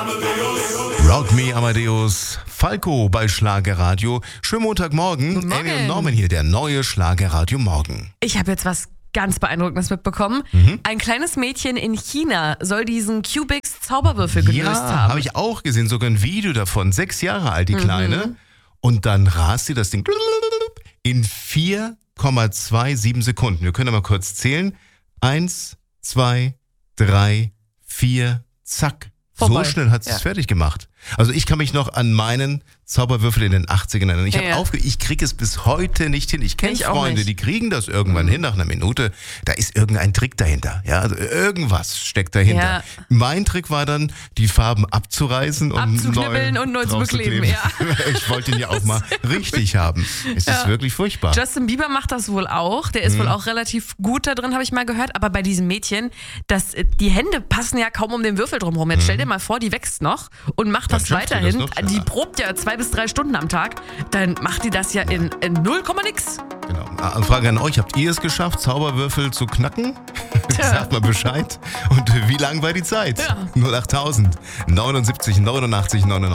Rock Me Amadeus, Falco bei Schlagerradio. Schönen Montagmorgen. Guten Morgen. Amy und Norman hier, der neue Schlagerradio Morgen. Ich habe jetzt was ganz Beeindruckendes mitbekommen. Ein kleines Mädchen in China soll diesen Cubics Zauberwürfel gelöst haben. Habe ich auch gesehen, sogar ein Video davon. 6 Jahre alt, die Kleine. Und dann rast sie das Ding in 4,27 Sekunden. Wir können mal kurz zählen. 1, 2, 3, 4, zack. Vorbei. So schnell hat sie es fertig gemacht. Also ich kann mich noch an meinen Zauberwürfel in den 80ern erinnern. Ich kriege es bis heute nicht hin. Ich kenne Ich auch Freunde, nicht. die kriegen das irgendwann hin nach einer Minute. Da ist irgendein Trick dahinter. Ja, also irgendwas steckt dahinter. Ja. Mein Trick war dann, die Farben abzureißen und Abzuknibbeln und neu zu bekleben, ja. Ich wollte ihn ja auch mal richtig haben. Es ist wirklich furchtbar. Justin Bieber macht das wohl auch. Der ist wohl auch relativ gut da drin, habe ich mal gehört. Aber bei diesem Mädchen, die Hände passen ja kaum um den Würfel drumherum. Jetzt stell dir mal vor, die wächst noch und macht das schafft sie das weiterhin. noch, ja. Die probt ja 2 bis 3 Stunden am Tag. Dann macht die das ja in 0, nix. Genau. Eine Frage an euch, habt ihr es geschafft, Zauberwürfel zu knacken? Sagt mal Bescheid. Und wie lang war die Zeit? Ja. 08000 79 89 99.